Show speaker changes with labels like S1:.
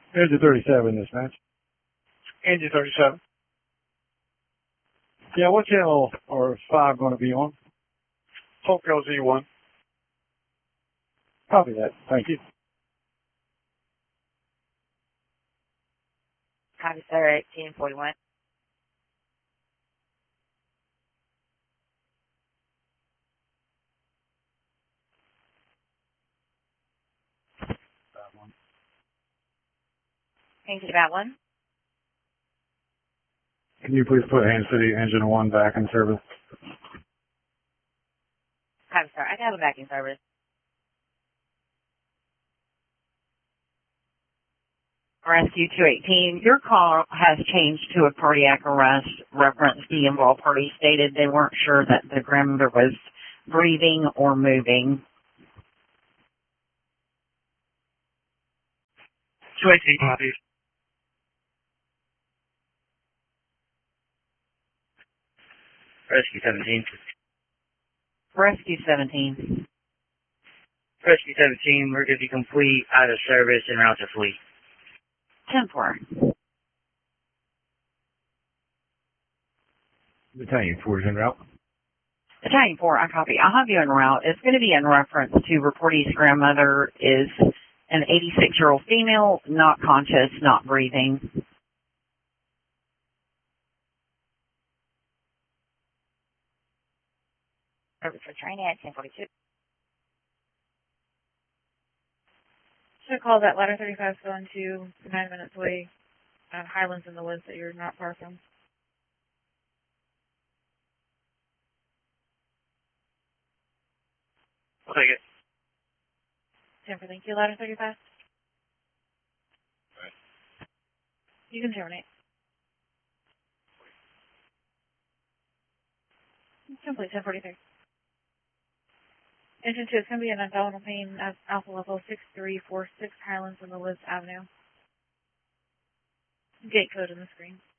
S1: Engine 37, dispatch.
S2: Engine 37.
S1: Yeah, what channel are 5 going to be on?
S2: Hotel Z1.
S1: Copy that. Thank you.
S3: Copy, sir, 1841. Thank you, that one.
S1: Can you please put Haines City Engine 1 back in service?
S3: Copy, sir. I have a back in service. Rescue 218, your call has changed to a cardiac arrest. Reference the involved party stated they weren't sure that the grandmother was breathing or moving.
S2: 218, copy. Rescue 17.
S3: Rescue 17.
S2: Rescue 17, we're going to be complete, out of service, and route to fleet.
S3: 10-4.
S1: Battalion 4 is en route.
S3: Battalion 4, I copy. I'll have you en route. It's going to be in reference to reportee's grandmother is an 86-year-old female, not conscious, not breathing. Service for training at 1042.
S4: Should I call that ladder 35 going to 9 minutes away, Highlands in the woods that you're not far from?
S2: I'll take it.
S4: 10 for thank you, ladder 35.
S2: Right.
S4: You can terminate. Complete 1043. Engine 2, it's going to be an abdominal pain at Alpha Level 6346 Highlands in the Woods Avenue. Gate code on the screen.